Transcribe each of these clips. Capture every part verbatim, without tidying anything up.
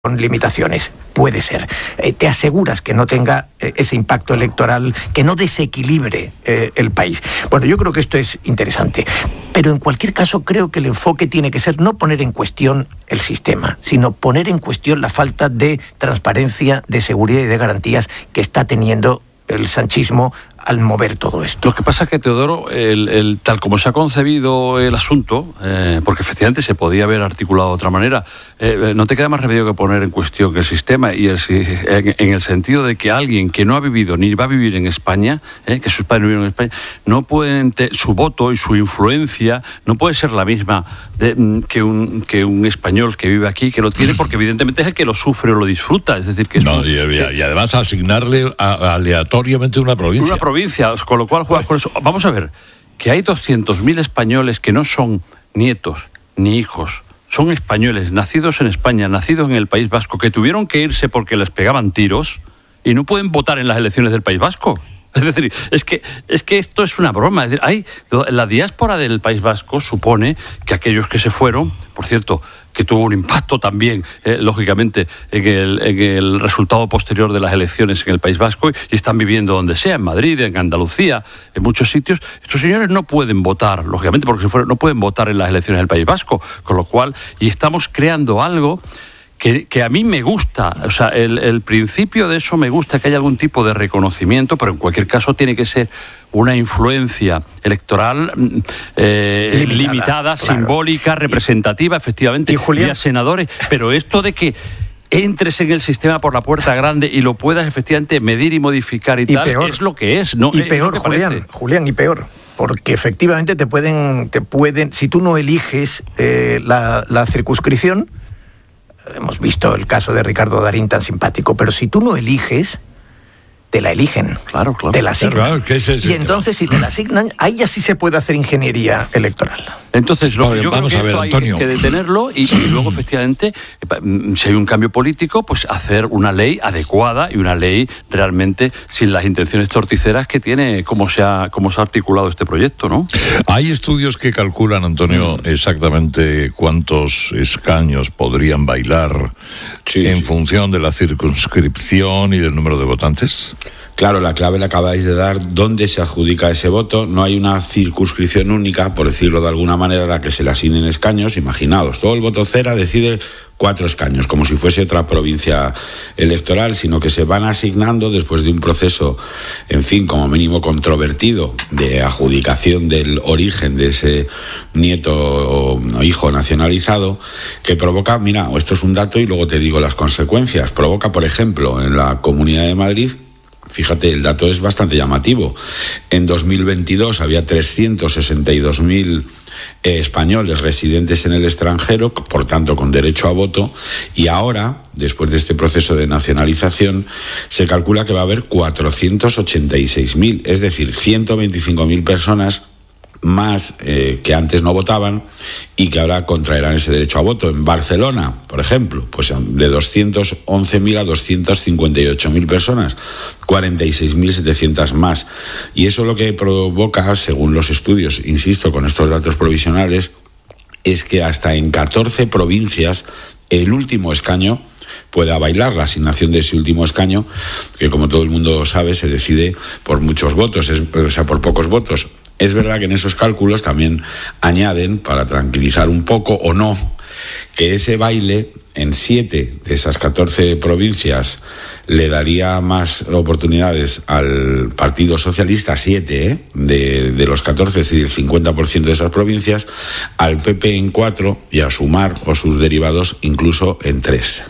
con limitaciones. Puede ser. Eh, te aseguras que no tenga eh, ese impacto electoral, que no desequilibre eh, el país. Bueno, yo creo que esto es interesante. Pero en cualquier caso creo que el enfoque tiene que ser no poner en cuestión el sistema, sino poner en cuestión la falta de transparencia, de seguridad y de garantías que está teniendo el sanchismo al mover todo esto. Lo que pasa es que, Teodoro, el, el, tal como se ha concebido el asunto, eh, porque efectivamente se podía haber articulado de otra manera, eh, no te queda más remedio que poner en cuestión el sistema, y el, en, en el sentido de que alguien que no ha vivido ni va a vivir en España, eh, que sus padres no vivieron en España, no pueden te, su voto y su influencia no puede ser la misma de, que, un, que un español que vive aquí, que lo tiene, porque evidentemente es el que lo sufre o lo disfruta. Es decir, que es no, un, y, que, y además asignarle a, aleatoriamente una provincia. Una provincia. provincia, con lo cual juegas con eso. Vamos a ver, que hay doscientos mil españoles que no son nietos ni hijos, son españoles, nacidos en España, nacidos en el País Vasco, que tuvieron que irse porque les pegaban tiros y no pueden votar en las elecciones del País Vasco. Es decir, es que, es que esto es una broma. Es decir, hay, la diáspora del País Vasco supone que aquellos que se fueron, por cierto, que tuvo un impacto también, eh, lógicamente, en el, en el resultado posterior de las elecciones en el País Vasco, y están viviendo donde sea, en Madrid, en Andalucía, en muchos sitios. Estos señores no pueden votar, lógicamente, porque se fueron, no pueden votar en las elecciones del País Vasco, con lo cual, y estamos creando algo Que, que a mí me gusta, o sea, el, el principio de eso me gusta, que haya algún tipo de reconocimiento, pero en cualquier caso tiene que ser una influencia electoral eh, limitada, limitada claro, simbólica, representativa, efectivamente, y a senadores, pero esto de que entres en el sistema por la puerta grande y lo puedas efectivamente medir y modificar y, y tal, peor, es lo que es, ¿no? Y peor, Julián, Julián, y peor. Porque efectivamente te pueden, te pueden, si tú no eliges eh, la, la circunscripción. Hemos visto el caso de Ricardo Darín tan simpático, pero si tú no eliges, te la eligen. Claro, claro. Te la asignan. Claro, ¿qué es eso? Y entonces, si te la asignan, ahí ya sí se puede hacer ingeniería electoral. Entonces, lo, Oye, yo vamos creo que a ver, esto Antonio. hay que detenerlo y, y luego, efectivamente, si hay un cambio político, pues hacer una ley adecuada y una ley realmente sin las intenciones torticeras que tiene cómo se ha, cómo se ha articulado este proyecto, ¿no? Hay estudios que calculan, Antonio, exactamente cuántos escaños podrían bailar sí, en sí. función de la circunscripción y del número de votantes. Claro, la clave la acabáis de dar, dónde se adjudica ese voto. No hay una circunscripción única, por decirlo de alguna manera, a la que se le asignen escaños. Imaginaos, todo el voto cera decide cuatro escaños, como si fuese otra provincia electoral, sino que se van asignando después de un proceso, en fin, como mínimo controvertido, de adjudicación del origen de ese nieto o hijo nacionalizado, que provoca, mira, esto es un dato y luego te digo las consecuencias, provoca, por ejemplo, en la Comunidad de Madrid. Fíjate, el dato es bastante llamativo. En dos mil veintidós había trescientos sesenta y dos mil eh, españoles residentes en el extranjero, por tanto con derecho a voto, y ahora, después de este proceso de nacionalización, se calcula que va a haber cuatrocientos ochenta y seis mil, es decir, ciento veinticinco mil personas más eh, que antes no votaban y que ahora contraerán ese derecho a voto. En Barcelona, por ejemplo, pues de doscientos once mil a doscientos cincuenta y ocho mil personas, cuarenta y seis mil setecientos más. Y eso lo que provoca, según los estudios, insisto, con estos datos provisionales, es que hasta en catorce provincias el último escaño pueda bailar, la asignación de ese último escaño, que como todo el mundo sabe se decide por muchos votos, es, o sea, por pocos votos. Es verdad que en esos cálculos también añaden, para tranquilizar un poco o no, que ese baile en siete de esas catorce provincias le daría más oportunidades al Partido Socialista, siete ¿eh? de, de los catorce, es decir, el cincuenta por ciento de esas provincias, al P P en cuatro y a Sumar o sus derivados incluso en tres.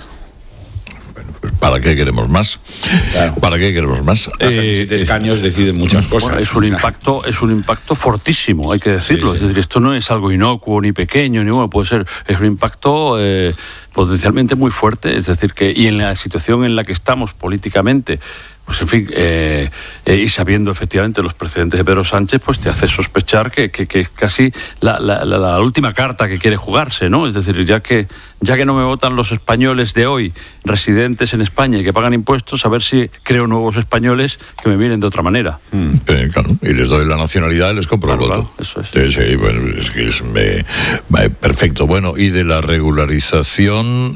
¿Para qué queremos más? Claro. ¿Para qué queremos más? Eh, siete escaños deciden muchas cosas. Bueno, es un impacto, es un impacto fortísimo, hay que decirlo. Sí, sí. Es decir, esto no es algo inocuo ni pequeño, ni bueno, puede ser, es un impacto eh, potencialmente muy fuerte. Es decir, que y en la situación en la que estamos políticamente, pues en fin, eh, eh, y sabiendo efectivamente los precedentes de Pedro Sánchez, pues te hace sospechar que, que, que es casi la, la, la, la última carta que quiere jugarse, ¿no? Es decir, ya que, ya que no me votan los españoles de hoy, residentes en España y que pagan impuestos, a ver si creo nuevos españoles que me miren de otra manera. Mm, eh, claro, y les doy la nacionalidad y les compro claro, el voto. Claro, eso es. Sí, sí, bueno, es que es me, me, perfecto. Bueno, y de la regularización,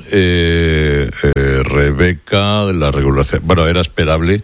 eh, eh, Rebeca, de la regularización, bueno, era esperable.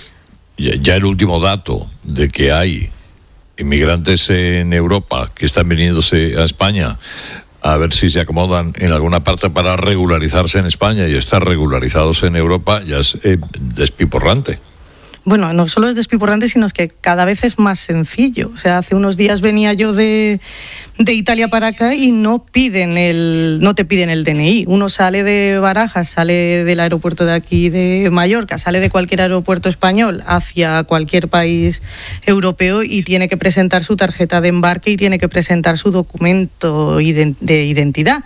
Ya, ya el último dato de que hay inmigrantes en Europa que están viniéndose a España a ver si se acomodan en alguna parte para regularizarse en España y estar regularizados en Europa, ya es eh, despiporrante. Bueno, no solo es despiporrante, sino que cada vez es más sencillo. O sea, hace unos días venía yo de, de Italia para acá y no piden el, no te piden el D N I. Uno sale de Barajas, sale del aeropuerto de aquí de Mallorca, sale de cualquier aeropuerto español hacia cualquier país europeo y tiene que presentar su tarjeta de embarque y tiene que presentar su documento de identidad.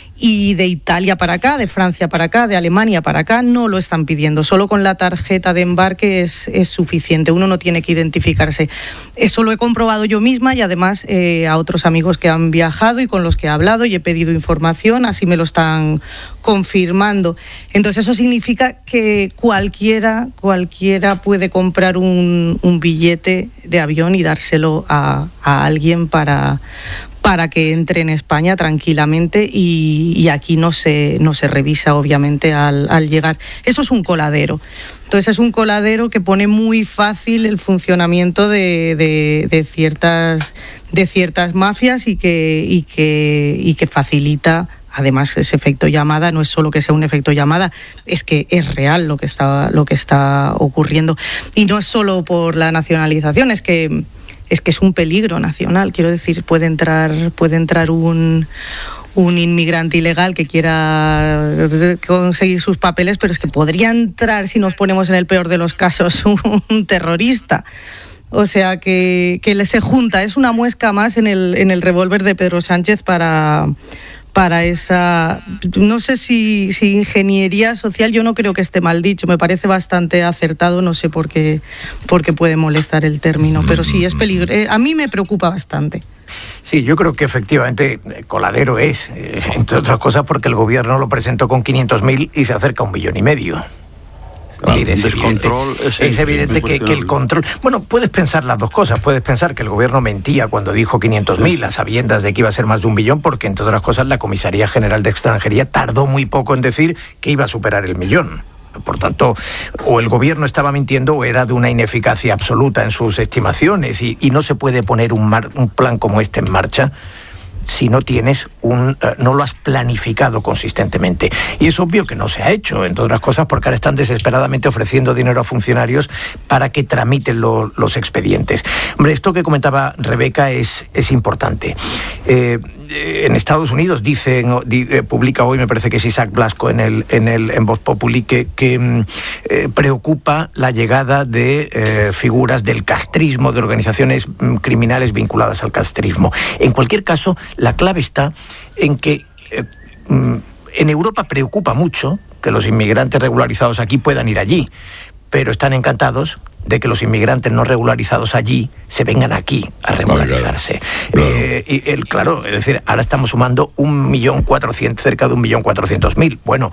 Y de Italia para acá, de Francia para acá, de Alemania para acá, no lo están pidiendo. Solo con la tarjeta de embarque es, es suficiente. Uno no tiene que identificarse. Eso lo he comprobado yo misma y además eh, a otros amigos que han viajado y con los que he hablado y he pedido información, así me lo están confirmando. Entonces eso significa que cualquiera, cualquiera puede comprar un, un billete de avión y dárselo a, a alguien para... para que entre en España tranquilamente y, y aquí no se, no se revisa obviamente al, al llegar. Eso es un coladero. Entonces es un coladero que pone muy fácil el funcionamiento de, de, de, ciertas, de ciertas mafias y que, y que, y que facilita. Además, ese efecto llamada no es solo que sea un efecto llamada, es que es real lo que está, lo que está ocurriendo. Y no es solo por la nacionalización, es que es que es un peligro nacional. Quiero decir, puede entrar, puede entrar un, un inmigrante ilegal que quiera conseguir sus papeles, pero es que podría entrar, si nos ponemos en el peor de los casos, un terrorista. O sea, que, que se junta, es una muesca más en el, en el revólver de Pedro Sánchez para... para esa, no sé si, si ingeniería social, yo no creo que esté mal dicho, me parece bastante acertado, no sé por qué, por qué puede molestar el término, pero sí es peligro, a mí me preocupa bastante. Sí, yo creo que efectivamente coladero es, entre otras cosas porque el gobierno lo presentó con quinientos mil y se acerca a un millón y medio. Claro, es evidente, es, es evidente que, que el control... Bueno, puedes pensar las dos cosas. Puedes pensar que el gobierno mentía cuando dijo quinientos mil, a sabiendas de que iba a ser más de un billón, porque, entre otras cosas, la Comisaría General de Extranjería tardó muy poco en decir que iba a superar el millón. Por tanto, o el gobierno estaba mintiendo o era de una ineficacia absoluta en sus estimaciones. Y, y no se puede poner un, mar, un plan como este en marcha si no tienes un, uh, no lo has planificado consistentemente. Y es obvio que no se ha hecho, entre otras cosas, porque ahora están desesperadamente ofreciendo dinero a funcionarios para que tramiten lo, los expedientes. Hombre, esto que comentaba Rebeca es, es importante. Eh, en Estados Unidos dicen, di, eh, publica hoy, me parece que es Isaac Blasco en el en el en Voz Populi, que, que eh, preocupa la llegada de eh, figuras del castrismo, de organizaciones mm, criminales vinculadas al castrismo. En cualquier caso, la clave está en que eh, mm, en Europa preocupa mucho que los inmigrantes regularizados aquí puedan ir allí, pero están encantados de que los inmigrantes no regularizados allí se vengan aquí a regularizarse. Claro, claro. Eh, y el, claro, es decir, ahora estamos sumando un millón cuatrocientos, cerca de un millón cuatrocientos mil. Bueno,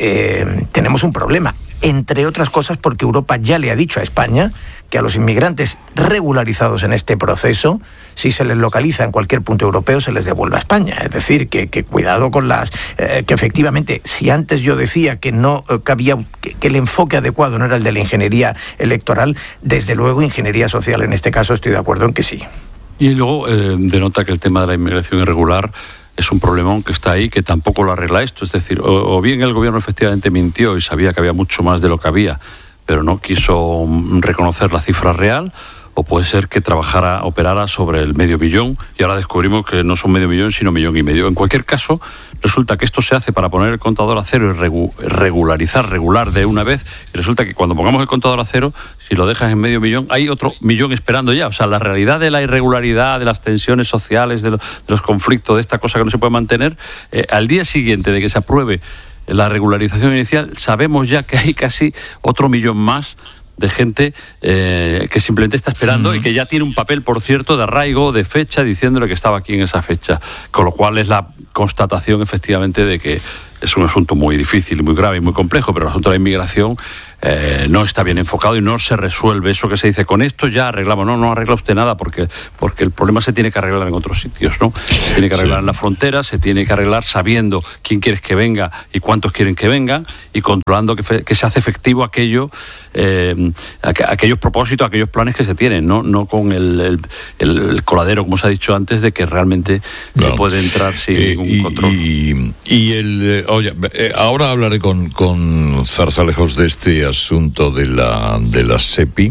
eh, tenemos un problema, entre otras cosas porque Europa ya le ha dicho a España que a los inmigrantes regularizados en este proceso, si se les localiza en cualquier punto europeo, se les devuelve a España. Es decir, que, que cuidado con las... Eh, que efectivamente, si antes yo decía que no eh, cabía, que, que el enfoque adecuado no era el de la ingeniería electoral, desde luego ingeniería social en este caso estoy de acuerdo en que sí. Y luego eh, denota que el tema de la inmigración irregular es un problemón que está ahí, que tampoco lo arregla esto. Es decir, o, o bien el gobierno efectivamente mintió y sabía que había mucho más de lo que había, pero no quiso reconocer la cifra real, o puede ser que trabajara, operara sobre el medio billón y ahora descubrimos que no son medio millón sino millón y medio. En cualquier caso, resulta que esto se hace para poner el contador a cero y regu- regularizar, regular de una vez, y resulta que cuando pongamos el contador a cero, si lo dejas en medio millón, hay otro millón esperando ya. O sea, la realidad de la irregularidad, de las tensiones sociales, de, lo, de los conflictos, de esta cosa que no se puede mantener, eh, al día siguiente de que se apruebe la regularización inicial, sabemos ya que hay casi otro millón más de gente eh, que simplemente está esperando uh-huh. y que ya tiene un papel, por cierto, de arraigo, de fecha, diciéndole que estaba aquí en esa fecha. Con lo cual es la constatación, efectivamente, de que es un asunto muy difícil, muy grave y muy complejo, pero el asunto de la inmigración eh, no está bien enfocado y no se resuelve. Eso que se dice, con esto ya arreglamos. No, no arregla usted nada porque, porque el problema se tiene que arreglar en otros sitios, ¿no? Se tiene que arreglar sí. en la frontera, se tiene que arreglar sabiendo quién quieres que venga y cuántos quieren que vengan y controlando que, fe, que se hace efectivo aquello, eh, aqu- aquellos propósitos, aquellos planes que se tienen, no, no con el, el, el, el coladero, como se ha dicho antes, de que realmente no. se puede entrar sin eh, ningún y, control. Y, y el, eh, oye, eh, ahora hablaré con, con Zarzalejos de este asunto de la, de la SEPI,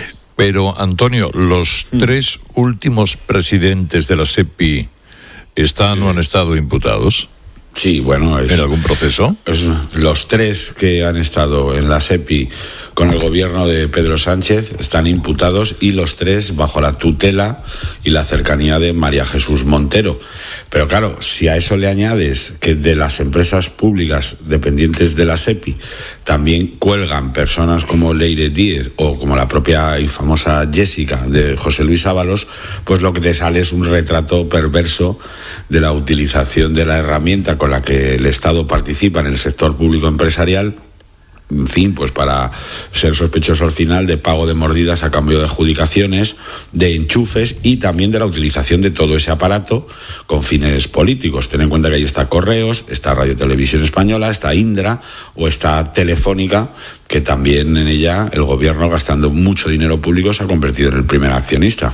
pero Antonio, los mm. tres últimos presidentes de la SEPI están sí. o han estado imputados. Sí, bueno, es, ¿en algún proceso? Es, los tres que han estado en la SEPI con el gobierno de Pedro Sánchez están imputados y los tres bajo la tutela y la cercanía de María Jesús Montero. Pero claro, si a eso le añades que de las empresas públicas dependientes de la SEPI también cuelgan personas como Leire Díez o como la propia y famosa Jessica de José Luis Ábalos, pues lo que te sale es un retrato perverso de la utilización de la herramienta con la que el Estado participa en el sector público empresarial, en fin, pues para ser sospechoso al final de pago de mordidas a cambio de adjudicaciones, de enchufes y también de la utilización de todo ese aparato con fines políticos. Ten en cuenta que ahí está Correos, está Radio Televisión Española, está Indra o está Telefónica, que también en ella el gobierno, gastando mucho dinero público, se ha convertido en el primer accionista.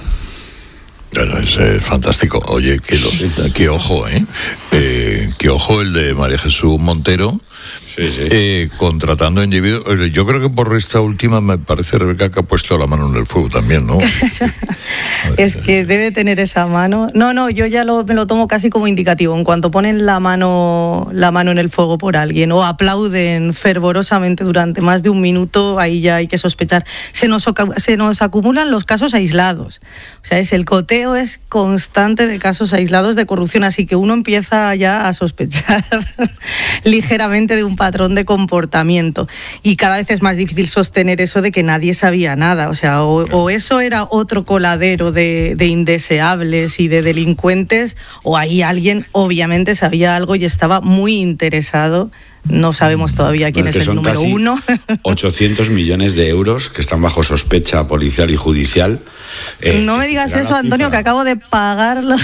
Bueno, es eh, fantástico. Oye, que los, qué ojo, ¿eh? ¿eh? Qué ojo el de María Jesús Montero. Sí, sí. Eh, contratando individuos. Yo creo que por esta última me parece, Rebeca, que ha puesto la mano en el fuego también, ¿no? Es que debe tener esa mano. No, no, yo ya lo, me lo tomo casi como indicativo. En cuanto ponen la mano, la mano en el fuego por alguien o aplauden fervorosamente durante más de un minuto, ahí ya hay que sospechar. Se nos, se nos acumulan los casos aislados. O sea, es el coteo es constante de casos aislados de corrupción, así que uno empieza ya a sospechar ligeramente de un patrón de comportamiento y cada vez es más difícil sostener eso de que nadie sabía nada, o sea, o, o eso era otro coladero de, de indeseables y de delincuentes, o ahí alguien obviamente sabía algo y estaba muy interesado. No sabemos todavía quién bueno, es el número uno. ochocientos millones de euros que están bajo sospecha policial y judicial. Eh, no me digas eso, Antonio, cifra. Que acabo de pagar lo,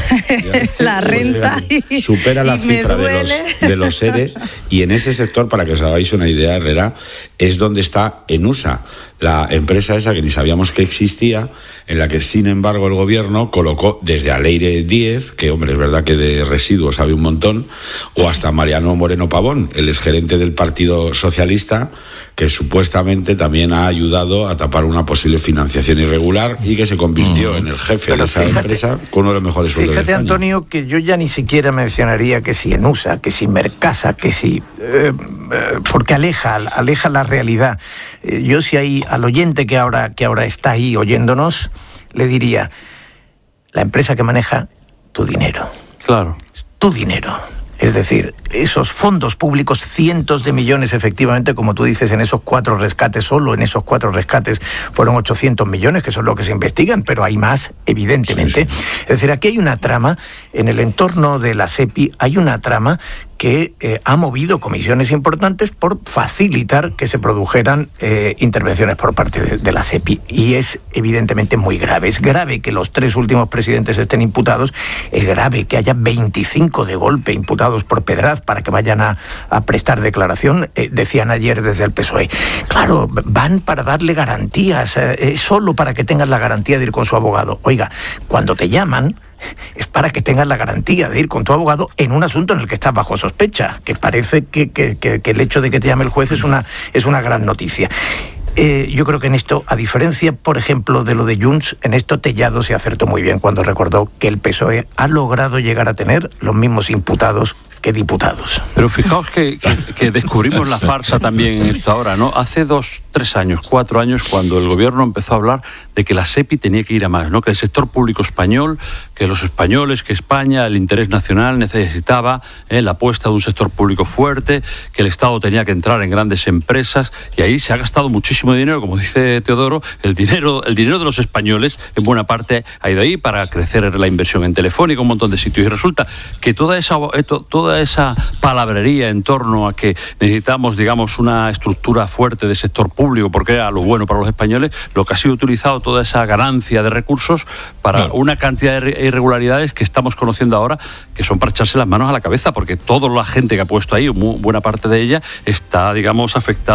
la renta. Y, supera la cifra de los, de los E R E. Y en ese sector, para que os hagáis una idea, Herrera, es donde está Enusa, la empresa esa que ni sabíamos que existía, en la que sin embargo el gobierno colocó desde a Leire Díez, que hombre, es verdad que de residuos sabe un montón, o hasta Mariano Moreno Pavón, el exgerente del Partido Socialista, que supuestamente también ha ayudado a tapar una posible financiación irregular y que se convirtió mm. en el jefe Pero de esa fíjate, empresa con uno de los mejores sueldos de España. Fíjate, Antonio, que yo ya ni siquiera mencionaría que si Enusa, que si Mercasa, que si... Eh, eh, porque aleja, aleja la realidad. Eh, yo si hay al oyente que ahora, que ahora está ahí oyéndonos, le diría, la empresa que maneja tu dinero. Claro. Tu dinero. Es decir, esos fondos públicos, cientos de millones, efectivamente, como tú dices, en esos cuatro rescates, solo en esos cuatro rescates fueron ochocientos millones, que son lo que se investigan, pero hay más, evidentemente. Sí, sí. Es decir, aquí hay una trama, en el entorno de la SEPI hay una trama que eh, ha movido comisiones importantes por facilitar que se produjeran eh, intervenciones por parte de, de la SEPI. Y es evidentemente muy grave. Es grave que los tres últimos presidentes estén imputados. Es grave que haya veinticinco de golpe imputados por Pedraz para que vayan a, a prestar declaración. Eh, decían ayer desde el P S O E. Claro, van para darle garantías, eh, solo para que tengan la garantía de ir con su abogado. Oiga, cuando te llaman, es para que tengas la garantía de ir con tu abogado en un asunto en el que estás bajo sospecha, que parece que, que, que, que el hecho de que te llame el juez es una, es una gran noticia. Eh, yo creo que en esto, a diferencia, por ejemplo, de lo de Junts, en esto Tellado se acertó muy bien cuando recordó que el P S O E ha logrado llegar a tener los mismos imputados que diputados. Pero fijaos que, que, que descubrimos la farsa también en esto ahora, ¿no? Hace dos, tres años, cuatro años, cuando el gobierno empezó a hablar de que la SEPI tenía que ir a más, ¿no? Que el sector público español, que los españoles, que España, el interés nacional necesitaba eh, la apuesta de un sector público fuerte, que el Estado tenía que entrar en grandes empresas, y ahí se ha gastado muchísimo dinero, como dice Teodoro, el dinero, el dinero de los españoles en buena parte ha ido ahí para crecer la inversión en Telefónica, un montón de sitios, y resulta que toda esa, toda esa palabrería en torno a que necesitamos, digamos, una estructura fuerte de sector público porque era lo bueno para los españoles, lo que ha sido utilizado toda esa ganancia de recursos para claro. una cantidad de irregularidades que estamos conociendo ahora, que son para echarse las manos a la cabeza, porque toda la gente que ha puesto ahí, muy buena parte de ella, está, digamos, afectada